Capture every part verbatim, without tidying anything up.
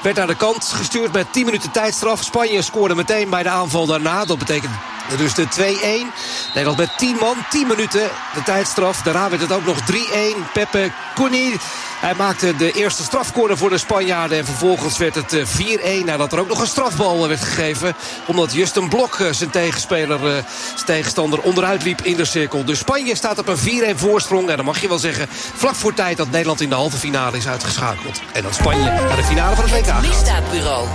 werd naar de kant gestuurd met tien minuten tijdstraf. Spanje scoorde meteen bij de aanval daarna. Dat betekent dus de twee-een. Nederland met tien man, tien minuten de tijdstraf. Daarna werd het ook nog drie-een. Pepe Cunha, hij maakte de eerste strafcorner voor de Spanjaarden. En vervolgens werd het vier-een nadat er ook nog een strafbal werd gegeven. Omdat Justin Blok zijn tegenspeler, zijn tegenstander onderuit liep in de cirkel. Dus Spanje staat op een vier-een voorsprong. En dan mag je wel zeggen, vlak voor tijd dat Nederland in de halve finale is uitgeschakeld. En dat Spanje naar de finale van het W K gaat. Misdaadbureau.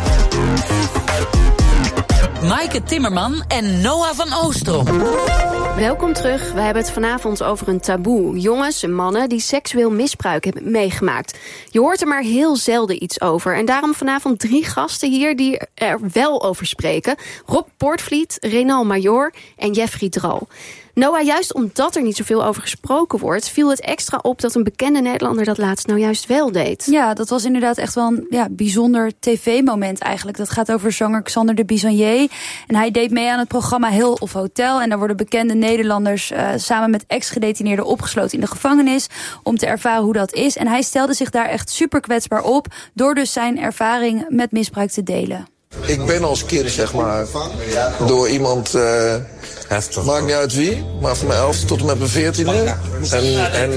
Maaike Timmerman en Noah van Oostrom. Welkom terug. We hebben het vanavond over een taboe. Jongens en mannen die seksueel misbruik hebben meegemaakt. Je hoort er maar heel zelden iets over. En daarom vanavond drie gasten hier die er wel over spreken. Rob Poortvliet, Renal Major en Jeffrey Dral. Noah, juist omdat er niet zoveel over gesproken wordt, viel het extra op dat een bekende Nederlander dat laatst nou juist wel deed. Ja, dat was inderdaad echt wel een ja, bijzonder tv-moment eigenlijk. Dat gaat over zanger Xander de Bisonnier. En hij deed mee aan het programma Hill of Hotel. En daar worden bekende Nederlanders uh, samen met ex-gedetineerden opgesloten in de gevangenis om te ervaren hoe dat is. En hij stelde zich daar echt super kwetsbaar op door dus zijn ervaring met misbruik te delen. Ik ben als kind, zeg maar, door iemand, uh, maakt niet uit wie, maar van mijn elfde tot en met mijn veertiende. En, en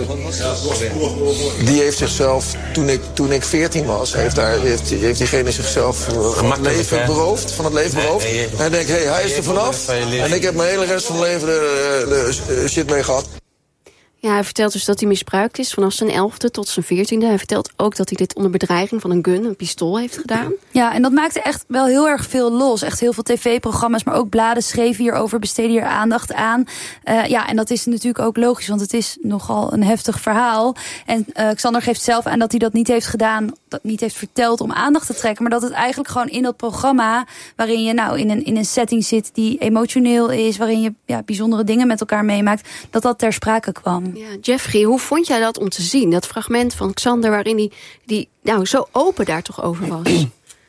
die heeft zichzelf, toen ik, toen ik veertien was, heeft, daar, heeft, heeft diegene zichzelf van het leven beroofd. Van het leven beroofd. En hij denkt, hé, hey, hij is er vanaf. En ik heb mijn hele rest van mijn leven de, de, de shit mee gehad. Ja, hij vertelt dus dat hij misbruikt is vanaf zijn elfde tot zijn veertiende. Hij vertelt ook dat hij dit onder bedreiging van een gun, een pistool, heeft gedaan. Ja, en dat maakte echt wel heel erg veel los. Echt heel veel tv-programma's, maar ook bladen schreven hierover, besteden hier aandacht aan. Uh, ja, en dat is natuurlijk ook logisch, want het is nogal een heftig verhaal. En uh, Xander geeft zelf aan dat hij dat niet heeft gedaan, dat niet heeft verteld om aandacht te trekken, maar dat het eigenlijk gewoon in dat programma, waarin je nou in een, in een setting zit die emotioneel is, waarin je ja, bijzondere dingen met elkaar meemaakt, dat dat ter sprake kwam. Ja, Jeffrey, hoe vond jij dat om te zien? Dat fragment van Xander waarin hij die, nou, zo open daar toch over was?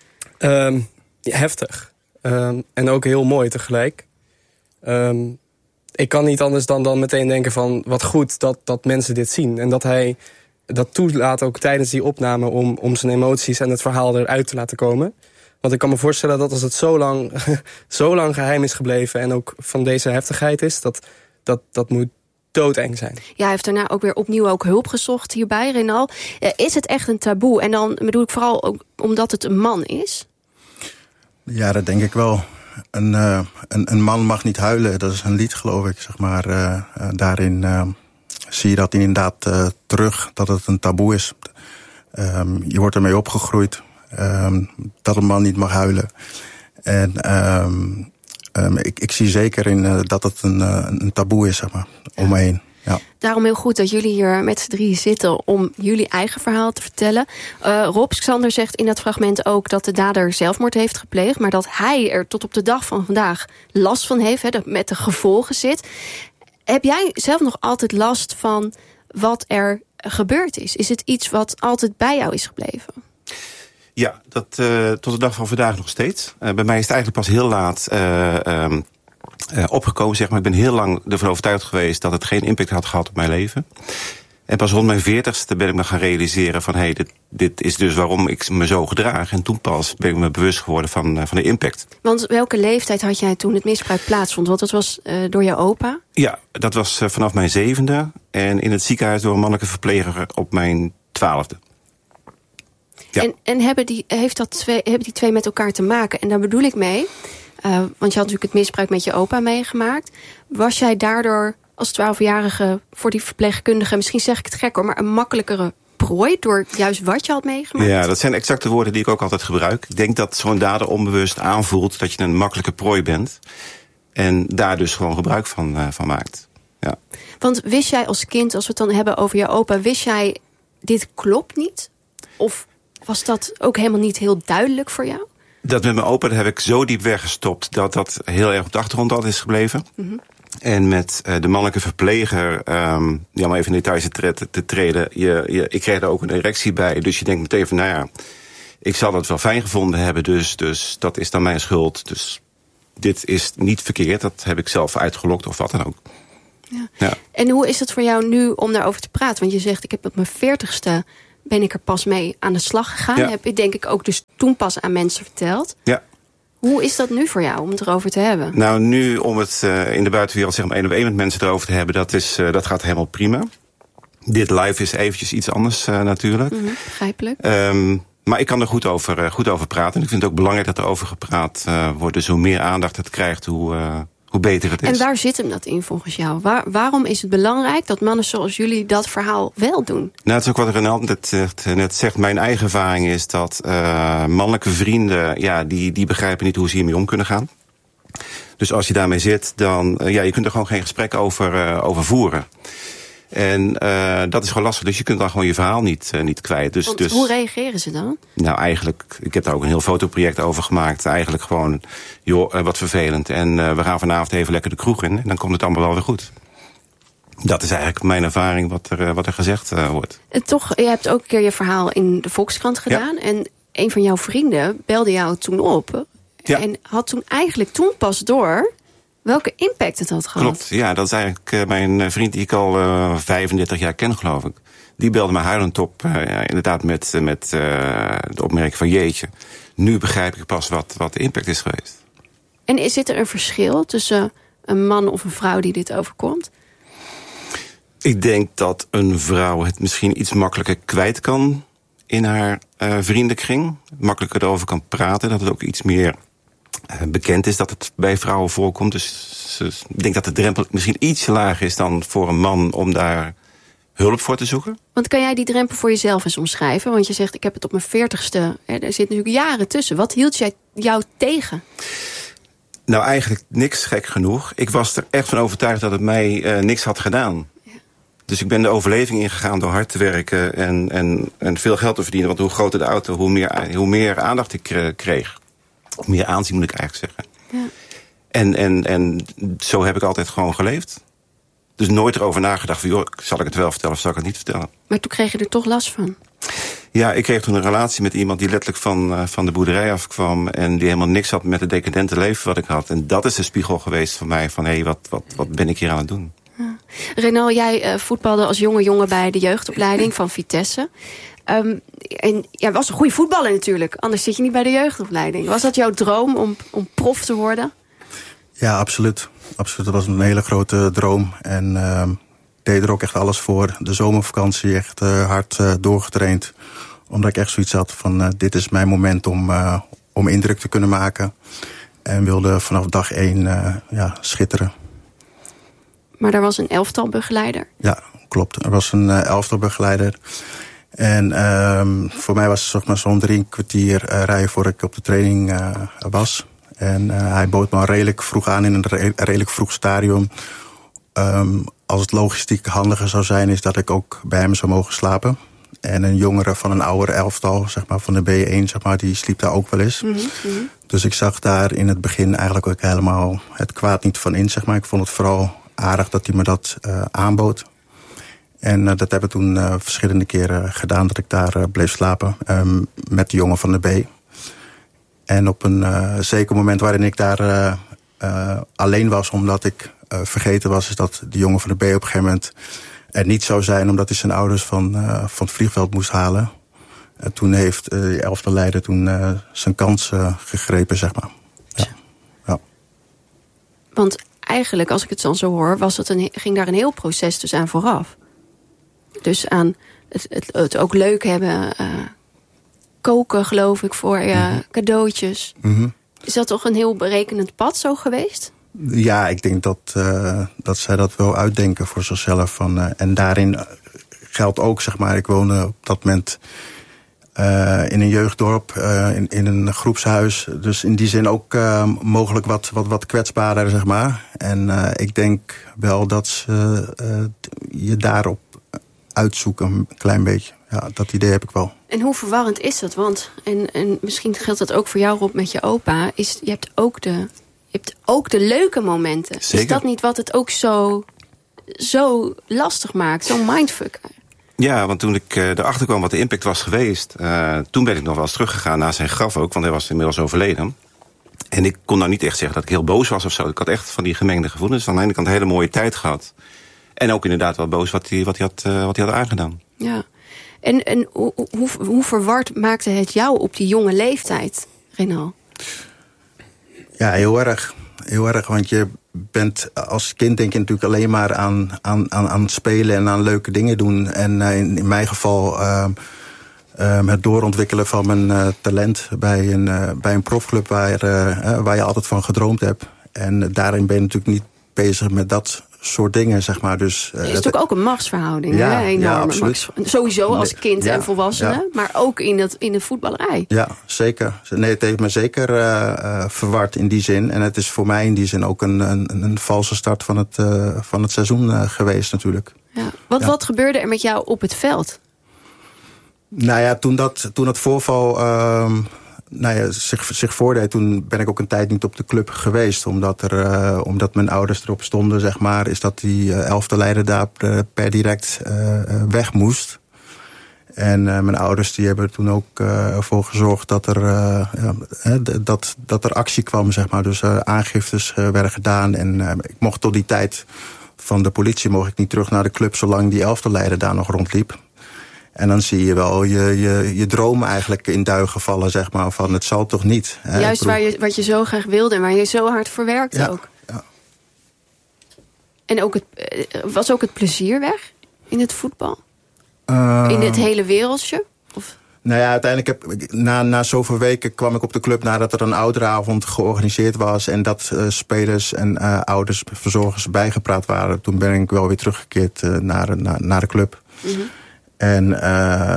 Um, ja, heftig. Um, en ook heel mooi tegelijk. Um, ik kan niet anders dan, dan meteen denken van wat goed dat, dat mensen dit zien. En dat hij dat toelaat ook tijdens die opname om, om zijn emoties en het verhaal eruit te laten komen. Want ik kan me voorstellen dat als het zo lang, zo lang geheim is gebleven en ook van deze heftigheid is, dat dat, dat moet doodeng zijn. Ja, hij heeft daarna ook weer opnieuw ook hulp gezocht hierbij, Renal. Uh, is het echt een taboe? En dan bedoel ik vooral ook omdat het een man is? Ja, dat denk ik wel. Een, uh, een, een man mag niet huilen. Dat is een lied, geloof ik. Zeg maar. Uh, uh, daarin uh, zie je dat inderdaad uh, terug, dat het een taboe is. Um, je wordt ermee opgegroeid. Um, dat een man niet mag huilen. En um, um, ik, ik zie zeker in uh, dat het een, uh, een taboe is, zeg maar, om me heen. Ja. Daarom heel goed dat jullie hier met z'n drieën zitten om jullie eigen verhaal te vertellen. Uh, Rob Xander zegt in dat fragment ook dat de dader zelfmoord heeft gepleegd, maar dat hij er tot op de dag van vandaag last van heeft, hè, dat met de gevolgen zit. Heb jij zelf nog altijd last van wat er gebeurd is? Is het iets wat altijd bij jou is gebleven? Ja, dat uh, tot de dag van vandaag nog steeds. Uh, bij mij is het eigenlijk pas heel laat uh, um, uh, opgekomen, zeg maar. Ik ben heel lang ervan overtuigd geweest dat het geen impact had gehad op mijn leven. En pas rond mijn veertigste ben ik me gaan realiseren van, hé, hey, dit, dit is dus waarom ik me zo gedraag. En toen pas ben ik me bewust geworden van, uh, van de impact. Want welke leeftijd had jij toen het misbruik plaatsvond? Want dat was uh, door jouw opa? Ja, dat was uh, vanaf mijn zevende. En in het ziekenhuis door een mannelijke verpleger op mijn twaalfde. Ja. En, en hebben, die, heeft dat twee, hebben die twee met elkaar te maken? En daar bedoel ik mee, uh, want je had natuurlijk het misbruik met je opa meegemaakt. Was jij daardoor als twaalfjarige voor die verpleegkundige, misschien zeg ik het gek hoor, maar een makkelijkere prooi door juist wat je had meegemaakt? Ja, dat zijn exact de woorden die ik ook altijd gebruik. Ik denk dat zo'n dader onbewust aanvoelt dat je een makkelijke prooi bent. En daar dus gewoon gebruik van, uh, van maakt. Ja. Want wist jij als kind, als we het dan hebben over je opa, wist jij, dit klopt niet? Of was dat ook helemaal niet heel duidelijk voor jou? Dat met mijn opa, daar heb ik zo diep weggestopt dat dat heel erg op de achtergrond altijd is gebleven. Mm-hmm. En met uh, de mannelijke verpleger, um, ja, om even in details te, te treden, je, je, ik kreeg er ook een erectie bij. Dus je denkt meteen van, nou ja, ik zal het wel fijn gevonden hebben, dus, dus dat is dan mijn schuld. Dus dit is niet verkeerd, dat heb ik zelf uitgelokt of wat dan ook. Ja. Ja. En hoe is het voor jou nu om daarover te praten? Want je zegt, ik heb op mijn veertigste ben ik er pas mee aan de slag gegaan. Ja. Heb je denk ik ook dus toen pas aan mensen verteld. Ja. Hoe is dat nu voor jou om het erover te hebben? Nou, nu om het uh, in de buitenwereld zeg maar één op één met mensen erover te hebben, dat, is, uh, dat gaat helemaal prima. Dit live is eventjes iets anders uh, natuurlijk. Mm-hmm, begrijpelijk. Um, maar ik kan er goed over, uh, goed over praten. En ik vind het ook belangrijk dat er over gepraat uh, wordt. Dus hoe meer aandacht het krijgt, hoe, uh, hoe beter het is. En waar zit hem dat in volgens jou? Waar, waarom is het belangrijk dat mannen zoals jullie dat verhaal wel doen? Nou, het is ook wat Renald net, net zegt. Mijn eigen ervaring is dat uh, mannelijke vrienden, ja, die, die begrijpen niet hoe ze hiermee om kunnen gaan. Dus als je daarmee zit, dan uh, ja, je kunt er gewoon geen gesprek over, uh, over voeren. En uh, dat is gewoon lastig. Dus je kunt dan gewoon je verhaal niet, uh, niet kwijt. Dus, Want dus, hoe reageren ze dan? Nou, eigenlijk, ik heb daar ook een heel fotoproject over gemaakt. Eigenlijk gewoon, joh, uh, wat vervelend. En uh, we gaan vanavond even lekker de kroeg in. En dan komt het allemaal wel weer goed. Dat is eigenlijk mijn ervaring wat er, uh, wat er gezegd uh, wordt. En toch, je hebt ook een keer je verhaal in de Volkskrant gedaan. Ja. En een van jouw vrienden belde jou toen op. Ja. En had toen eigenlijk toen pas door welke impact het had gehad. Klopt, ja, dat is eigenlijk uh, mijn vriend die ik al uh, vijfendertig jaar ken, geloof ik. Die belde me huilend op, uh, ja, inderdaad met, met uh, de opmerking van jeetje. Nu begrijp ik pas wat, wat de impact is geweest. En is zit er een verschil tussen een man of een vrouw die dit overkomt? Ik denk dat een vrouw het misschien iets makkelijker kwijt kan in haar uh, vriendenkring. Makkelijker erover kan praten, dat het ook iets meer uh, bekend is dat het bij vrouwen voorkomt. Dus uh, ik denk dat de drempel misschien iets lager is dan voor een man om daar hulp voor te zoeken. Want kan jij die drempel voor jezelf eens omschrijven? Want je zegt, ik heb het op mijn veertigste. Hè, er zit natuurlijk jaren tussen. Wat hield jij jou tegen? Nou, eigenlijk niks, gek genoeg. Ik was er echt van overtuigd dat het mij uh, niks had gedaan. Ja. Dus ik ben de overleving ingegaan door hard te werken en, en, en veel geld te verdienen. Want hoe groter de auto, hoe meer, hoe meer aandacht ik uh, kreeg. Of meer aanzien, moet ik eigenlijk zeggen. Ja. En, en, en zo heb ik altijd gewoon geleefd. Dus nooit erover nagedacht van, joh, zal ik het wel vertellen of zal ik het niet vertellen? Maar toen kreeg je er toch last van? Ja, ik kreeg toen een relatie met iemand die letterlijk van, uh, van de boerderij afkwam en die helemaal niks had met het decadente leven wat ik had. En dat is de spiegel geweest voor mij van, hé, hey, wat, wat, wat ben ik hier aan het doen? Ja. Renal, jij uh, voetbalde als jonge jongen bij de jeugdopleiding van Vitesse. Um, en jij was een goede voetballer natuurlijk, anders zit je niet bij de jeugdopleiding. Was dat jouw droom om, om prof te worden? Ja, absoluut. absoluut. Dat was een hele grote droom. En uh, ik deed er ook echt alles voor. De zomervakantie echt uh, hard uh, doorgetraind. Omdat ik echt zoiets had van, uh, dit is mijn moment om, uh, om indruk te kunnen maken. En wilde vanaf dag één uh, ja, schitteren. Maar er was een elftalbegeleider? Ja, klopt. Er was een uh, elftalbegeleider. En uh, voor mij was het zeg maar, zo'n drie kwartier uh, rijden voordat ik op de training uh, was. En uh, hij bood me al redelijk vroeg aan in een re- redelijk vroeg stadium. Um, als het logistiek handiger zou zijn, is dat ik ook bij hem zou mogen slapen. En een jongere van een ouder elftal, zeg maar van de B één, zeg maar, die sliep daar ook wel eens. Mm-hmm. Dus ik zag daar in het begin eigenlijk ook helemaal het kwaad niet van in, zeg maar. Ik vond het vooral aardig dat hij me dat uh, aanbood. En uh, dat hebben we toen uh, verschillende keren gedaan, dat ik daar uh, bleef slapen um, met de jongen van de B. En op een uh, zeker moment waarin ik daar uh, uh, alleen was, omdat ik uh, vergeten was, is dat de jongen van de B op een gegeven moment er niet zou zijn, omdat hij zijn ouders van, uh, van het vliegveld moest halen. En toen heeft uh, de elfde leider toen uh, zijn kans uh, gegrepen, zeg maar. Ja. Ja. Want eigenlijk, als ik het dan zo hoor, was het een, ging daar een heel proces dus aan vooraf. Dus aan het, het, het ook leuk hebben, uh, koken geloof ik voor je, mm-hmm. cadeautjes. Mm-hmm. Is dat toch een heel berekenend pad zo geweest? Ja, ik denk dat, uh, dat zij dat wel uitdenken voor zichzelf. Van, uh, en daarin geldt ook, zeg maar, ik woonde op dat moment uh, in een jeugddorp, uh, in, in een groepshuis. Dus in die zin ook uh, mogelijk wat, wat, wat kwetsbaarder, zeg maar. En uh, ik denk wel dat ze uh, je daarop uitzoeken, een klein beetje. Ja, dat idee heb ik wel. En hoe verwarrend is dat? Want, en, en misschien geldt dat ook voor jou, Rob, met je opa. Is, je hebt ook de, je hebt ook de leuke momenten. Zeker. Is dat niet wat het ook zo, zo lastig maakt? Zo'n mindfuck? Ja, want toen ik uh, erachter kwam wat de impact was geweest, Uh, toen ben ik nog wel eens teruggegaan naar zijn graf ook, want hij was inmiddels overleden. En ik kon nou niet echt zeggen dat ik heel boos was of zo. Ik had echt van die gemengde gevoelens. Aan de ene kant een hele mooie tijd gehad. En ook inderdaad wel boos wat hij, wat hij, had, uh, wat hij had aangedaan. Ja. En, en hoe, hoe, hoe verward maakte het jou op die jonge leeftijd, Renaal? Ja, heel erg. Heel erg, want je bent als kind denk je natuurlijk alleen maar aan, aan, aan, aan spelen en aan leuke dingen doen. En uh, in, in mijn geval uh, uh, het doorontwikkelen van mijn uh, talent bij een, uh, bij een profclub waar, uh, waar je altijd van gedroomd hebt. En uh, daarin ben je natuurlijk niet bezig met dat soort dingen, zeg maar. Dus, uh, het is natuurlijk ook een machtsverhouding, ja, hè? Enorme ja, absoluut. Machts, sowieso als kind ja, en volwassene, ja. maar ook in, het, in de voetballerij. Ja, zeker. Nee, het heeft me zeker uh, uh, verward in die zin. En het is voor mij in die zin ook een, een, een valse start van het, uh, van het seizoen uh, geweest natuurlijk. Ja. Wat, ja. wat gebeurde er met jou op het veld? Nou ja, toen dat, toen dat voorval uh, nou ja, zich, zich voordeed, toen ben ik ook een tijd niet op de club geweest. Omdat, er, uh, omdat mijn ouders erop stonden, zeg maar, is dat die uh, elfde leider daar uh, per direct uh, weg moest. En uh, mijn ouders die hebben er toen ook uh, ervoor gezorgd dat er, uh, ja, dat, dat er actie kwam, zeg maar. Dus uh, aangiftes uh, werden gedaan. En uh, ik mocht tot die tijd van de politie mocht ik niet terug naar de club zolang die elfde leider daar nog rondliep. En dan zie je wel je, je, je dromen eigenlijk in duigen vallen, zeg maar. Van het zal toch niet. Hè? Juist waar je, wat je zo graag wilde en waar je zo hard voor werkte ja, ook. Ja. En ook het, was ook het plezier weg in het voetbal? Uh, in dit hele wereldje? Of? Nou ja, uiteindelijk heb ik, na, na zoveel weken kwam ik op de club nadat er een ouderavond georganiseerd was. En dat uh, spelers en uh, ouders, verzorgers bijgepraat waren. Toen ben ik wel weer teruggekeerd uh, naar, naar, naar de club. Mm-hmm. En uh,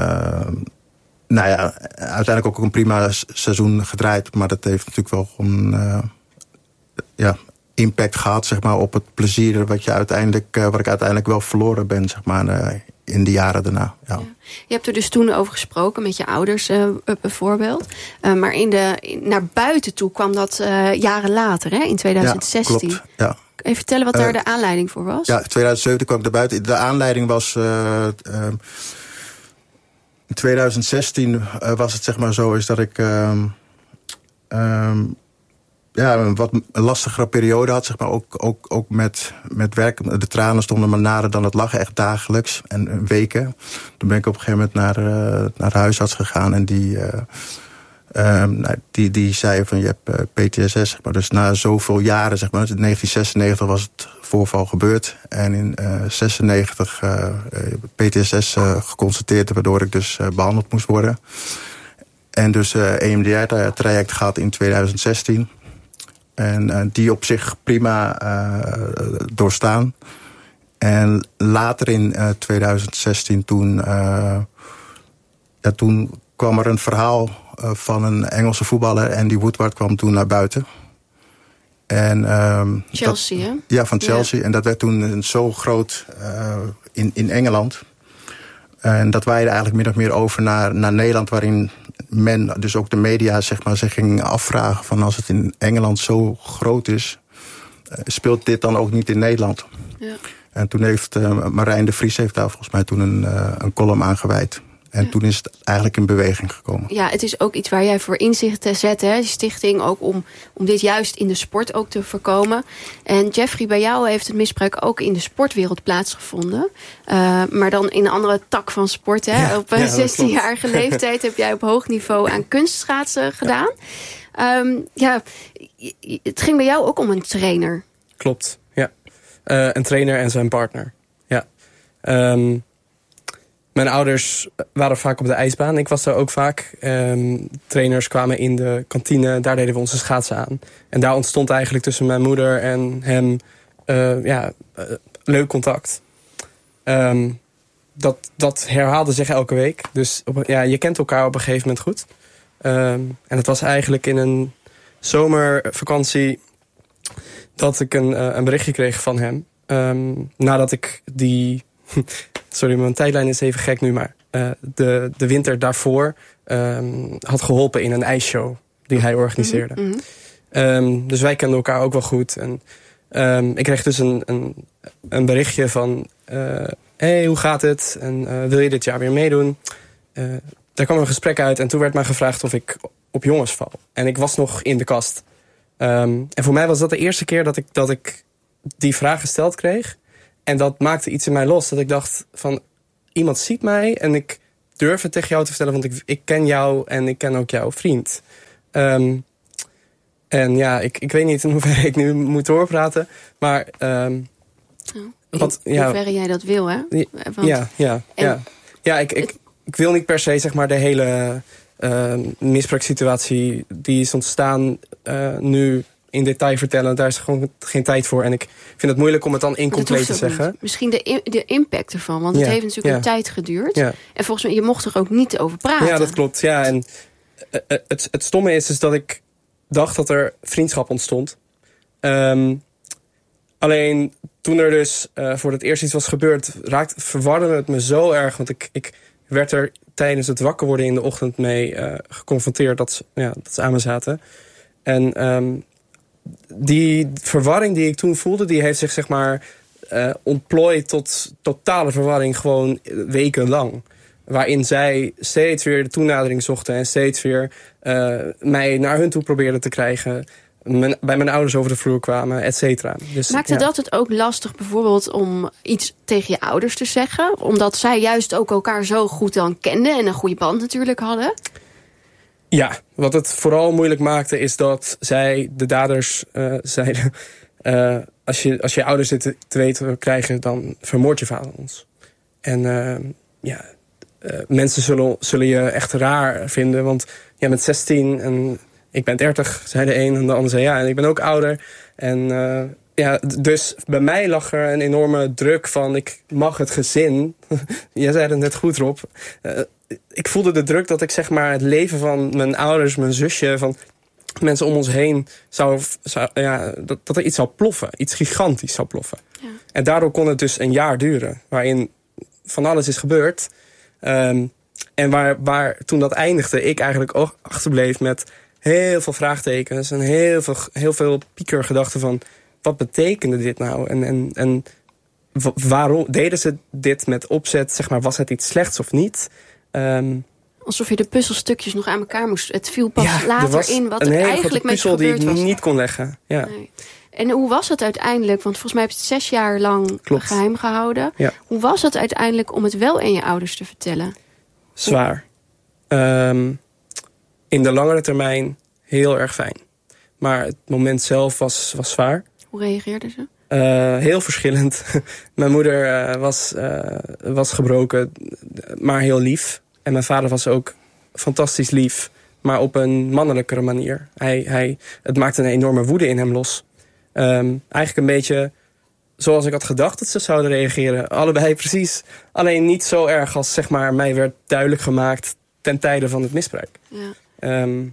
nou ja, uiteindelijk ook een prima seizoen gedraaid. Maar dat heeft natuurlijk wel een uh, ja, impact gehad, zeg maar, op het plezier wat, je uiteindelijk, uh, wat ik uiteindelijk wel verloren ben, zeg maar, uh, in de jaren daarna. Ja. Ja. Je hebt er dus toen over gesproken met je ouders uh, bijvoorbeeld. Uh, maar in de, in, naar buiten toe kwam dat uh, jaren later, hè, in twintig zestien. Ja, klopt. Ja. Kun je vertellen wat daar uh, de aanleiding voor was? Ja, in twintig zeventien kwam ik naar buiten. De aanleiding was Uh, uh, in twintig zestien uh, was het zeg maar zo is dat ik Uh, um, ja, een wat lastigere periode had, zeg maar, ook, ook, ook met, met werk. De tranen stonden me nader dan het lachen, echt dagelijks en weken. Toen ben ik op een gegeven moment naar, uh, naar de huisarts gegaan en die, uh, um, nou, die, die zei van je hebt uh, P T S S, zeg maar. Dus na zoveel jaren, zeg maar, in negentien zesennegentig was het voorval gebeurd en in uh, zesennegentig uh, P T S S uh, geconstateerd, waardoor ik dus uh, behandeld moest worden. En dus uh, E M D R-traject gehad in twintig zestien. En uh, die op zich prima uh, doorstaan. En later in uh, twintig zestien, toen, uh, ja, toen kwam er een verhaal uh, van een Engelse voetballer. Andy Woodward kwam toen naar buiten. En, uh, Chelsea, dat, hè? Ja, van Chelsea. Ja. En dat werd toen zo groot uh, in, in Engeland. En dat waaide eigenlijk min of meer over naar, naar Nederland, waarin men, dus ook de media, zeg maar, zich ging afvragen van als het in Engeland zo groot is, speelt dit dan ook niet in Nederland? Ja. En toen heeft uh, Marijn de Vries heeft daar volgens mij toen een, uh, een column aan gewijd. En ja. toen is het eigenlijk in beweging gekomen. Ja, het is ook iets waar jij voor inzicht te zetten, hè? Stichting, ook om, om dit juist in de sport ook te voorkomen. En Jeffrey, bij jou heeft het misbruik ook in de sportwereld plaatsgevonden. Uh, maar dan in een andere tak van sport. Hè? Ja, op uh, ja, zestienjarige leeftijd heb jij op hoog niveau aan kunstschaatsen gedaan. Ja. Um, ja, het ging bij jou ook om een trainer. Klopt, ja. Uh, een trainer en zijn partner. Ja. Um, Mijn ouders waren vaak op de ijsbaan. Ik was daar ook vaak. Um, trainers kwamen in de kantine. Daar deden we onze schaatsen aan. En daar ontstond eigenlijk tussen mijn moeder en hem Uh, ja, uh, leuk contact. Um, dat, dat herhaalde zich elke week. Dus op, ja, je kent elkaar op een gegeven moment goed. Um, en het was eigenlijk in een zomervakantie dat ik een, uh, een berichtje kreeg van hem. Um, nadat ik die... Sorry, mijn tijdlijn is even gek nu, maar uh, de, de winter daarvoor um, had geholpen in een ijsshow die hij organiseerde. Mm-hmm. Um, dus wij kenden elkaar ook wel goed. En um, ik kreeg dus een, een, een berichtje van... Uh, hey, hoe gaat het? En uh, wil je dit jaar weer meedoen? Uh, daar kwam een gesprek uit en toen werd mij gevraagd of ik op jongens val. En ik was nog in de kast. Um, en voor mij was dat de eerste keer dat ik, dat ik die vraag gesteld kreeg. En dat maakte iets in mij los. Dat ik dacht van, iemand ziet mij en ik durven tegen jou te vertellen, want ik, ik ken jou en ik ken ook jouw vriend. Um, en ja, ik, ik weet niet in hoeverre ik nu moet doorpraten, maar... Um, in wat, ja, hoeverre jij dat wil, hè? Want, ja, ja, en, ja. ja ik, ik, ik wil niet per se zeg maar de hele uh, misbruikssituatie die is ontstaan uh, nu in detail vertellen. Daar is gewoon geen tijd voor. En ik vind het moeilijk om het dan incompleet te zeggen. Niet. Misschien de, de impact ervan. Want het ja, heeft natuurlijk ja. een tijd geduurd. Ja. En volgens mij, je mocht er ook niet over praten. Ja, dat klopt. Ja, en uh, het, het stomme is dus dat ik dacht dat er vriendschap ontstond. Um, alleen toen er dus uh, voor het eerst iets was gebeurd, raakte, verwarde het me zo erg. Want ik, ik werd er tijdens het wakker worden in de ochtend mee uh, geconfronteerd dat ze, ja, dat ze aan me zaten. En um, die verwarring die ik toen voelde, die heeft zich zeg maar uh, ontplooid tot totale verwarring gewoon wekenlang. Waarin zij steeds weer de toenadering zochten en steeds weer uh, mij naar hun toe probeerden te krijgen. Mijn, bij mijn ouders over de vloer kwamen, et cetera. Dus, Maakte ja. dat het ook lastig bijvoorbeeld om iets tegen je ouders te zeggen? Omdat zij juist ook elkaar zo goed dan kenden en een goede band natuurlijk hadden? Ja, wat het vooral moeilijk maakte is dat zij, de daders, uh, zeiden... Uh, als, je, als je ouders dit te, te weten krijgen, dan vermoord je vader ons. En uh, ja, uh, mensen zullen, zullen je echt raar vinden. Want jij bent zestien en ik ben dertig, zei de een. En de ander zei ja, en ik ben ook ouder. En uh, ja, dus bij mij lag er een enorme druk van ik mag het gezin. Jij zei het net goed, Rob. Uh, ik voelde de druk dat ik zeg maar het leven van mijn ouders, mijn zusje, van mensen om ons heen zou, zou ja, dat, dat er iets zou ploffen, iets gigantisch zou ploffen. Ja. En daardoor kon het dus een jaar duren, waarin van alles is gebeurd. Um, en waar, waar toen dat eindigde, ik eigenlijk ook achterbleef met heel veel vraagtekens en heel veel, heel veel piekergedachten van wat betekende dit nou? En, en, en waarom deden ze dit met opzet? Zeg maar, was het iets slechts of niet? Um, Alsof je de puzzelstukjes nog aan elkaar moest. Het viel pas ja, later in wat er eigenlijk met je gebeurd was. Die ik niet kon leggen. Ja. Nee. En hoe was het uiteindelijk? Want volgens mij heb je het zes jaar lang Klopt. geheim gehouden. Ja. Hoe was het uiteindelijk om het wel aan je ouders te vertellen? Zwaar. Um, in de langere termijn heel erg fijn. Maar het moment zelf was, was zwaar. Hoe reageerden ze? Uh, heel verschillend. Mijn moeder uh, was, uh, was gebroken, maar heel lief. En mijn vader was ook fantastisch lief, maar op een mannelijkere manier. Hij, hij, het maakte een enorme woede in hem los. Um, eigenlijk een beetje zoals ik had gedacht dat ze zouden reageren. Allebei precies. Alleen niet zo erg als zeg maar, mij werd duidelijk gemaakt ten tijde van het misbruik. Ja, um,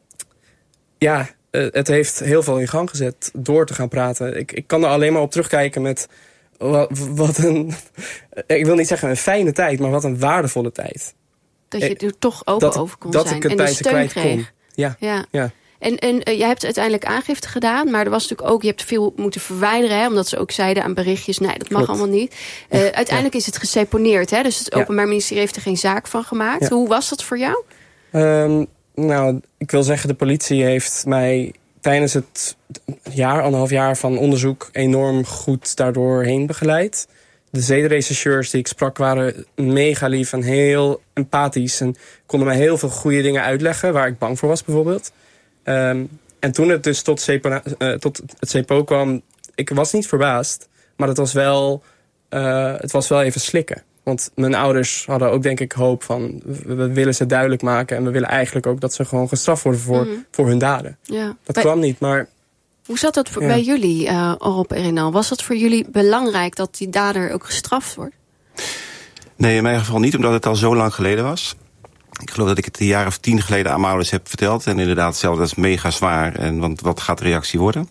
ja uh, het heeft heel veel in gang gezet door te gaan praten. Ik, ik kan er alleen maar op terugkijken met wat, wat een... Ik wil niet zeggen een fijne tijd, maar wat een waardevolle tijd. Dat je er toch open dat, over kon dat zijn. Ik het en de steun kwijt kreeg. Kon. Ja, ja. ja. En, en uh, jij hebt uiteindelijk aangifte gedaan. Maar er was natuurlijk ook, je hebt veel moeten verwijderen. Hè, omdat ze ook zeiden aan berichtjes, nee, dat mag Klopt. allemaal niet. Uh, uiteindelijk ja. is het geseponeerd. Hè, dus het Openbaar ja. Ministerie heeft er geen zaak van gemaakt. Ja. Hoe was dat voor jou? Um, nou, ik wil zeggen, de politie heeft mij tijdens het jaar, anderhalf jaar van onderzoek enorm goed daardoor heen begeleid. De zedenrechercheurs die ik sprak waren mega lief en heel empathisch. En konden mij heel veel goede dingen uitleggen waar ik bang voor was bijvoorbeeld. Um, en toen het dus tot, Cepo, uh, tot het C E P O kwam, ik was niet verbaasd. Maar het was wel, uh, het was wel even slikken. Want mijn ouders hadden ook denk ik hoop van, we, we willen ze duidelijk maken. En we willen eigenlijk ook dat ze gewoon gestraft worden voor, mm-hmm. voor hun daden. Ja. Dat bij, kwam niet, maar... Hoe zat dat voor, ja. bij jullie, uh, Rob en Renal? Was dat voor jullie belangrijk dat die dader ook gestraft wordt? Nee, in mijn geval niet, omdat het al zo lang geleden was. Ik geloof dat ik het een jaar of tien geleden aan mijn ouders heb verteld. En inderdaad, zelf, dat is mega zwaar. En, want wat gaat de reactie worden?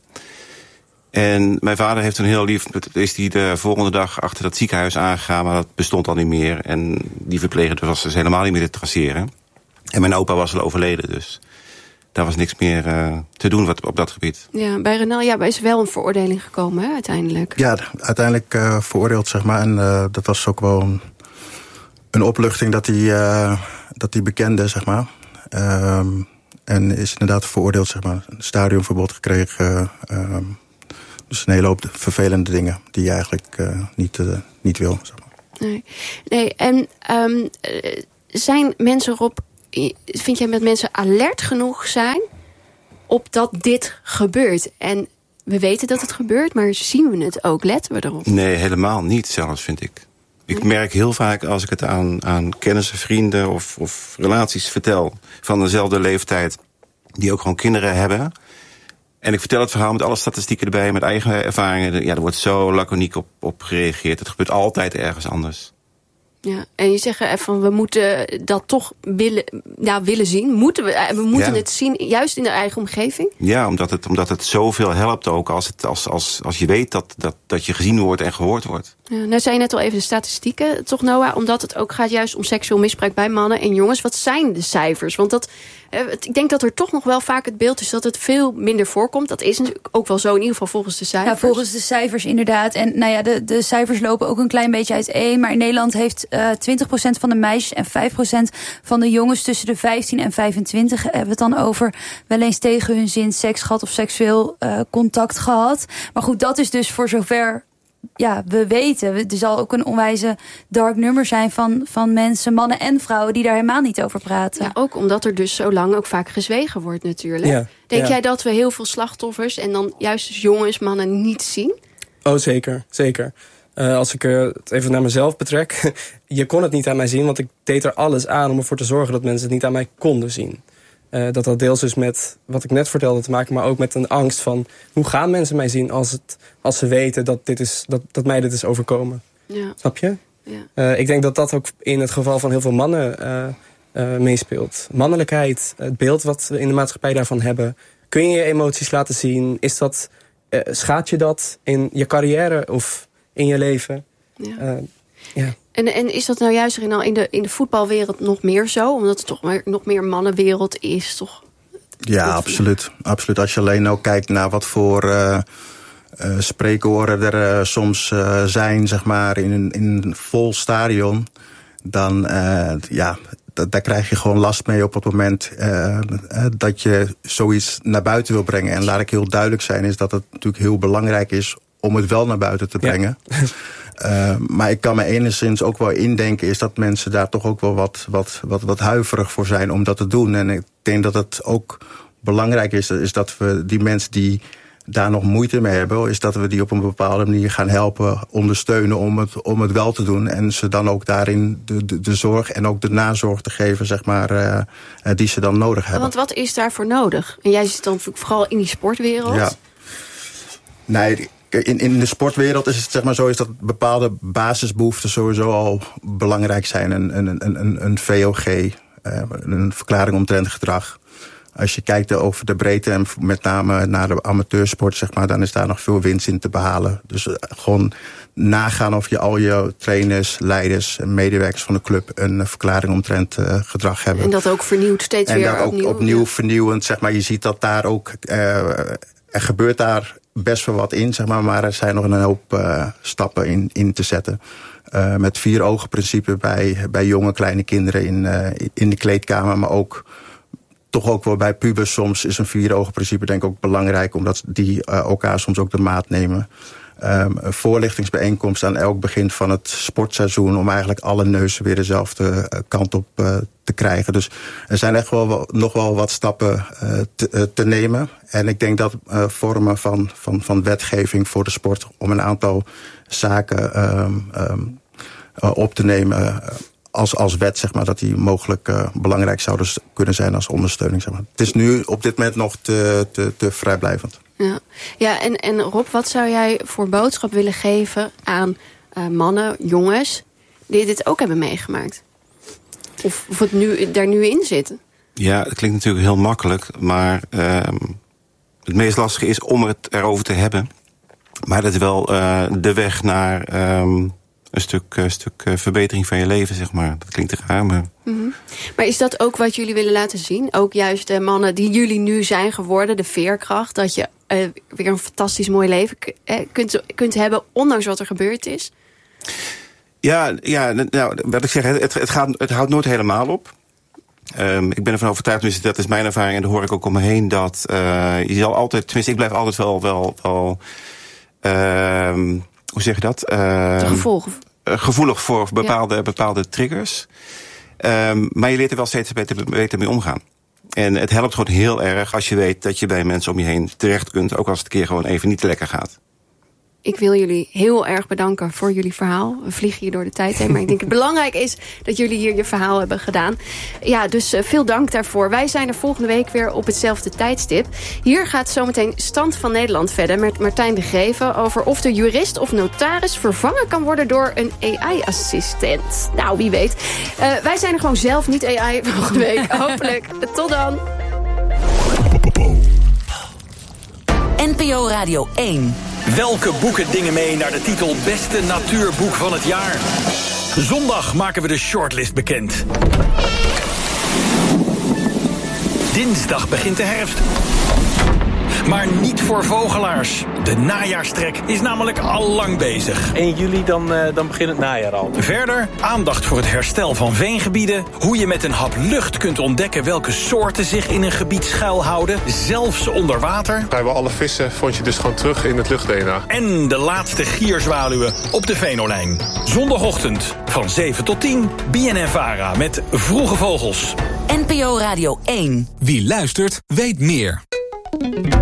En mijn vader heeft een heel lief... is hij de volgende dag achter dat ziekenhuis aangegaan, maar dat bestond al niet meer. En die verpleger was dus helemaal niet meer te traceren. En mijn opa was al overleden, dus... daar was niks meer uh, te doen wat, op dat gebied. Ja, bij Renal ja, is wel een veroordeling gekomen, hè, uiteindelijk. Ja, uiteindelijk uh, veroordeeld, zeg maar. En uh, dat was ook wel een, een opluchting dat hij, uh, dat hij bekende, zeg maar. Um, en is inderdaad veroordeeld, zeg maar. Een stadionverbod gekregen. Uh, um, dus een hele hoop vervelende dingen die je eigenlijk uh, niet, uh, niet wil, zeg maar. Nee, nee en... Um, uh, zijn mensen erop... Vind jij met mensen alert genoeg zijn op dat dit gebeurt? En we weten dat het gebeurt, maar zien we het ook? Letten we erop? Nee, helemaal niet zelfs, vind ik. Ik merk heel vaak als ik het aan, aan kennissen, vrienden of, of relaties vertel... van dezelfde leeftijd, die ook gewoon kinderen hebben... en ik vertel het verhaal met alle statistieken erbij, met eigen ervaringen... ja, er wordt zo laconiek op, op gereageerd. Het gebeurt altijd ergens anders. Ja, en je zegt van we moeten dat toch willen, ja, willen zien. Moeten we, we moeten ja. het zien, juist in de eigen omgeving? Ja, omdat het, omdat het zoveel helpt ook als, het, als, als, als je weet dat, dat, dat je gezien wordt en gehoord wordt. Ja, nou zei je net al even de statistieken, toch Noah? Omdat het ook gaat juist om seksueel misbruik bij mannen en jongens. Wat zijn de cijfers? Want dat, ik denk dat er toch nog wel vaak het beeld is dat het veel minder voorkomt. Dat is natuurlijk ook wel zo, in ieder geval volgens de cijfers. Ja, volgens de cijfers inderdaad. En nou ja, de, de cijfers lopen ook een klein beetje uiteen. Maar in Nederland heeft uh, twintig procent van de meisjes en vijf procent van de jongens tussen de vijftien en vijfentwintig... hebben we het dan over wel eens tegen hun zin seks gehad of seksueel uh, contact gehad. Maar goed, dat is dus voor zover... Ja, we weten, er zal ook een onwijze dark nummer zijn van, van mensen, mannen en vrouwen die daar helemaal niet over praten. Ja, ook omdat er dus zo lang ook vaak gezwegen wordt natuurlijk. Ja, Denk ja. jij dat we heel veel slachtoffers en dan juist dus jongens, mannen niet zien? Oh, zeker, zeker. Uh, als ik uh, het even naar mezelf betrek, je kon het niet aan mij zien, want ik deed er alles aan om ervoor te zorgen dat mensen het niet aan mij konden zien. Uh, dat had deels dus met wat ik net vertelde te maken, maar ook met een angst van hoe gaan mensen mij zien als, het, als ze weten dat, dit is, dat, dat mij dit is overkomen. Ja. Snap je? Ja. Uh, ik denk dat dat ook in het geval van heel veel mannen uh, uh, meespeelt. Mannelijkheid, het beeld wat we in de maatschappij daarvan hebben. Kun je je emoties laten zien? Is dat, uh, schaadt je dat in je carrière of in je leven? Ja. Uh, ja. En, en is dat nou juist in, in, de, in de voetbalwereld nog meer zo? Omdat het toch meer, nog meer mannenwereld is, toch? Ja, absoluut. absoluut. Als je alleen ook kijkt naar wat voor uh, uh, spreekwoorden er uh, soms uh, zijn, zeg maar, in een, in een vol stadion, dan uh, ja, d- daar krijg je gewoon last mee op het moment uh, uh, dat je zoiets naar buiten wil brengen. En laat ik heel duidelijk zijn, is dat het natuurlijk heel belangrijk is om het wel naar buiten te brengen. Ja. Uh, maar ik kan me enigszins ook wel indenken, is dat mensen daar toch ook wel wat, wat, wat, wat huiverig voor zijn om dat te doen. En ik denk dat het ook belangrijk is, is dat we die mensen die daar nog moeite mee hebben, is dat we die op een bepaalde manier gaan helpen, ondersteunen om het, om het wel te doen. En ze dan ook daarin de, de, de zorg en ook de nazorg te geven, zeg maar, uh, die ze dan nodig hebben. Want wat is daarvoor nodig? En jij zit dan vooral in die sportwereld. Ja. Nee, In, in de sportwereld is het zeg maar zo is dat bepaalde basisbehoeften sowieso al belangrijk zijn. Een, een, een, een V O G, uh, een verklaring omtrent gedrag. Als je kijkt over de breedte en met name naar de amateursport, zeg maar, dan is daar nog veel winst in te behalen. Dus uh, gewoon nagaan of je al je trainers, leiders en medewerkers van de club een verklaring omtrent uh, gedrag hebben. En dat ook vernieuwd steeds en weer dat ook opnieuw. opnieuw vernieuwend, zeg maar. Je ziet dat daar ook, uh, er gebeurt daar best wel wat in, zeg maar, maar er zijn nog een hoop uh, stappen in, in te zetten. Uh, met vier ogen principe bij, bij jonge kleine kinderen in, uh, in de kleedkamer, maar ook toch ook wel bij pubers soms is een vier ogen principe denk ik ook belangrijk, omdat die uh, elkaar soms ook de maat nemen. Um, een voorlichtingsbijeenkomst aan elk begin van het sportseizoen om eigenlijk alle neuzen weer dezelfde uh, kant op uh, te krijgen. Dus er zijn echt wel, wel nog wel wat stappen uh, te, uh, te nemen. En ik denk dat uh, vormen van, van, van wetgeving voor de sport om een aantal zaken um, um, uh, op te nemen uh, als, als wet, zeg maar, dat die mogelijk uh, belangrijk zouden kunnen zijn als ondersteuning. Zeg maar. Het is nu op dit moment nog te, te, te vrijblijvend. Ja, ja en, en Rob, wat zou jij voor boodschap willen geven aan uh, mannen, jongens, die dit ook hebben meegemaakt? Of, of het nu, daar nu in zitten? Ja, het klinkt natuurlijk heel makkelijk, maar uh, het meest lastige is om het erover te hebben. Maar dat is wel uh, de weg naar um, een stuk, uh, stuk uh, verbetering van je leven, zeg maar. Dat klinkt raar, maar... Mm-hmm. Maar is dat ook wat jullie willen laten zien? Ook juist de mannen die jullie nu zijn geworden, de veerkracht, dat je uh, weer een fantastisch mooi leven k- eh, kunt, kunt hebben, ondanks wat er gebeurd is? Ja, ja nou, wat ik zeg, het, het, gaat, het houdt nooit helemaal op. Um, ik ben ervan overtuigd, dus dat is mijn ervaring en dat hoor ik ook om me heen, dat uh, je zal altijd, tenminste ik blijf altijd wel, wel, wel uh, hoe zeg je dat? Uh, de gevolgen. Uh, gevoelig voor bepaalde, ja. bepaalde triggers. Um, maar je leert er wel steeds beter, beter mee omgaan. En het helpt gewoon heel erg als je weet dat je bij mensen om je heen terecht kunt, ook als het een keer gewoon even niet te lekker gaat. Ik wil jullie heel erg bedanken voor jullie verhaal. We vliegen hier door de tijd heen, maar ik denk het belangrijk is dat jullie hier je verhaal hebben gedaan. Ja, dus uh, veel dank daarvoor. Wij zijn er volgende week weer op hetzelfde tijdstip. Hier gaat zometeen Stand van Nederland verder met Martijn de Greven over of de jurist of notaris vervangen kan worden door een A I-assistent. Nou, wie weet. Uh, wij zijn er gewoon zelf, niet A I, volgende week. Hopelijk. Tot dan. N P O Radio één. Welke boeken dingen mee naar de titel Beste Natuurboek van het Jaar? Zondag maken we de shortlist bekend. Dinsdag begint de herfst. Maar niet voor vogelaars. De najaarstrek is namelijk al lang bezig. één juli dan, uh, dan begint het najaar al. Verder aandacht voor het herstel van veengebieden. Hoe je met een hap lucht kunt ontdekken welke soorten zich in een gebied schuilhouden. Zelfs onder water. Vrijwel alle vissen vond je dus gewoon terug in het lucht-D N A. En de laatste gierzwaluwen op de Venolijn. Zondagochtend van zeven tot tien. B N N Vara met Vroege Vogels. N P O Radio één. Wie luistert, weet meer.